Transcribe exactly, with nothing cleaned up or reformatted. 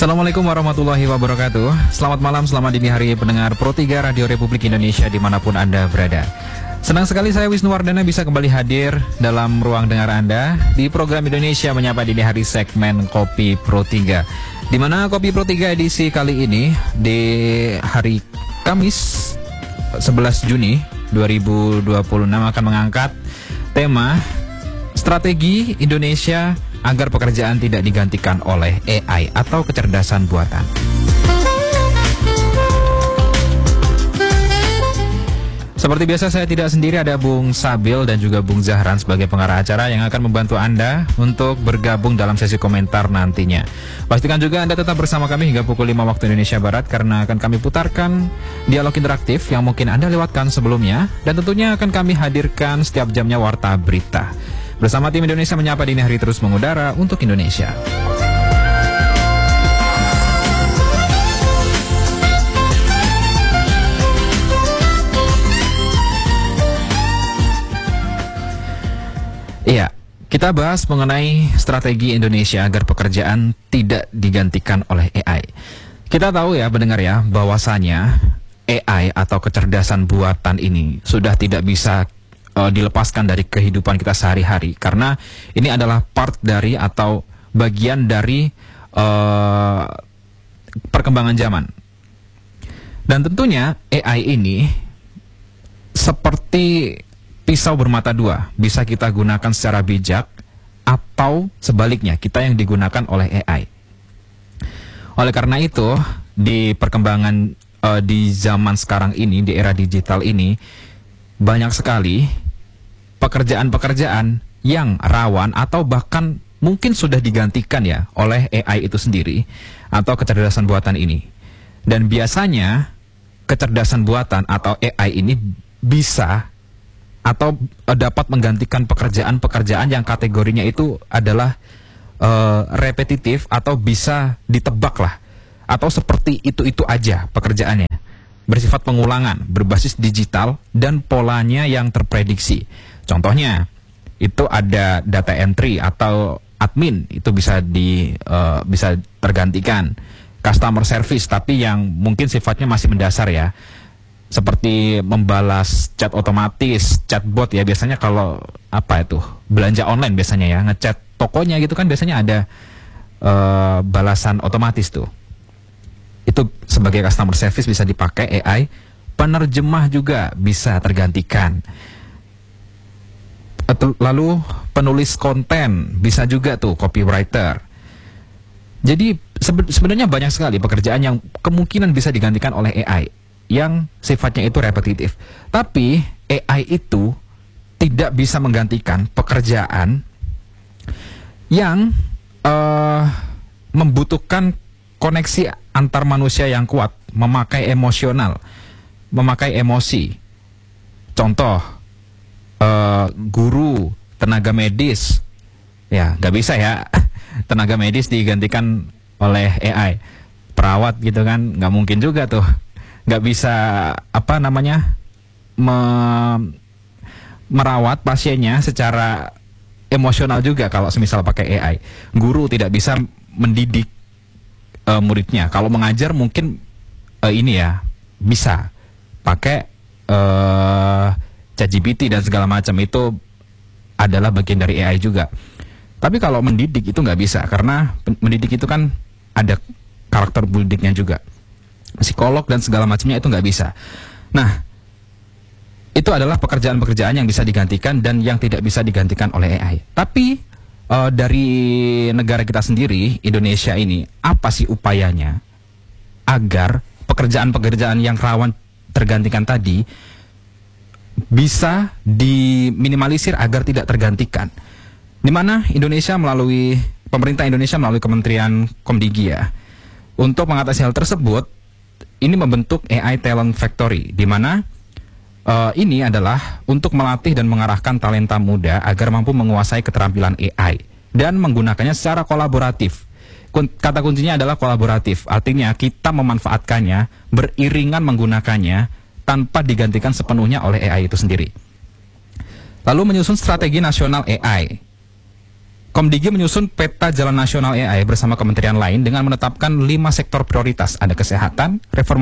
Assalamualaikum warahmatullahi wabarakatuh. Selamat malam, selamat dini hari pendengar Pro tiga Radio Republik Indonesia dimanapun Anda berada. Senang sekali saya Wisnu Wardana bisa kembali hadir dalam ruang dengar Anda di program Indonesia Menyapa Dini Hari segmen Kopi Pro tiga. Di mana Kopi Pro tiga edisi kali ini di hari Kamis sebelas Juni dua ribu dua puluh enam akan mengangkat tema Strategi Indonesia agar pekerjaan tidak digantikan oleh A I atau kecerdasan buatan. Seperti biasa saya tidak sendiri, ada Bung Sabil dan juga Bung Zahran sebagai pengarah acara yang akan membantu Anda untuk bergabung dalam sesi komentar nantinya. Pastikan juga Anda tetap bersama kami hingga pukul lima waktu Indonesia Barat karena akan kami putarkan dialog interaktif yang mungkin Anda lewatkan sebelumnya dan tentunya akan kami hadirkan setiap jamnya warta berita. Bersama tim Indonesia Menyapa Dini Hari terus mengudara untuk Indonesia. Iya, kita bahas mengenai strategi Indonesia agar pekerjaan tidak digantikan oleh A I. Kita tahu ya, pendengar ya, bahwasanya A I atau kecerdasan buatan ini sudah tidak bisa Uh, dilepaskan dari kehidupan kita sehari-hari karena ini adalah part dari atau bagian dari uh, perkembangan zaman. Dan tentunya A I ini seperti pisau bermata dua, bisa kita gunakan secara bijak atau sebaliknya kita yang digunakan oleh A I. Oleh karena itu di perkembangan uh, di zaman sekarang ini, di era digital ini, banyak sekali pekerjaan-pekerjaan yang rawan atau bahkan mungkin sudah digantikan ya oleh A I itu sendiri atau kecerdasan buatan ini. Dan biasanya kecerdasan buatan atau A I ini bisa atau dapat menggantikan pekerjaan-pekerjaan yang kategorinya itu adalah uh, repetitif atau bisa ditebak lah, atau seperti itu-itu aja pekerjaannya, bersifat pengulangan, berbasis digital, dan polanya yang terprediksi. Contohnya, itu ada data entry atau admin, itu bisa di uh, bisa tergantikan. Customer service, tapi yang mungkin sifatnya masih mendasar ya, seperti membalas chat otomatis, chatbot ya, biasanya kalau apa itu, belanja online biasanya ya, ngechat tokonya gitu kan biasanya ada uh, balasan otomatis tuh. Itu sebagai customer service bisa dipakai A I. Penerjemah juga bisa tergantikan. Lalu penulis konten bisa juga tuh, copywriter. Jadi sebenarnya banyak sekali pekerjaan yang kemungkinan bisa digantikan oleh A I yang sifatnya itu repetitif. Tapi A I itu tidak bisa menggantikan pekerjaan yang uh, membutuhkan koneksi antar manusia yang kuat, memakai emosional, memakai emosi. Contoh, uh, guru, tenaga medis, ya nggak bisa ya, tenaga medis digantikan oleh A I. Perawat gitu kan, nggak mungkin juga tuh, nggak bisa apa namanya me merawat pasiennya secara emosional juga kalau semisal pakai A I. Guru tidak bisa mendidik Uh, muridnya. Kalau mengajar mungkin uh, ini ya bisa pakai uh, ChatGPT dan segala macam, itu adalah bagian dari A I juga. Tapi kalau mendidik itu nggak bisa, karena mendidik itu kan ada karakter didiknya juga, psikolog dan segala macamnya itu nggak bisa. Nah, itu adalah pekerjaan-pekerjaan yang bisa digantikan dan yang tidak bisa digantikan oleh A I. Tapi Uh, dari negara kita sendiri, Indonesia ini, apa sih upayanya agar pekerjaan-pekerjaan yang rawan tergantikan tadi bisa diminimalisir agar tidak tergantikan? Di mana Indonesia melalui pemerintah Indonesia melalui Kementerian Komdigi ya, untuk mengatasi hal tersebut, ini membentuk A I Talent Factory, di mana Uh, ini adalah untuk melatih dan mengarahkan talenta muda agar mampu menguasai keterampilan A I dan menggunakannya secara kolaboratif. Kata kuncinya adalah kolaboratif, artinya kita memanfaatkannya, beriringan menggunakannya tanpa digantikan sepenuhnya oleh A I itu sendiri. Lalu menyusun strategi nasional A I. Komdigi menyusun peta jalan nasional A I bersama kementerian lain dengan menetapkan lima sektor prioritas, ada kesehatan, reforma